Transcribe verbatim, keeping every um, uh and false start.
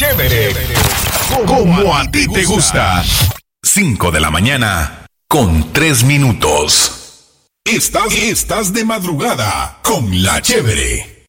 Chévere, como a ti te gusta. Cinco de la mañana con tres minutos. Estás, estás de madrugada con La Chévere.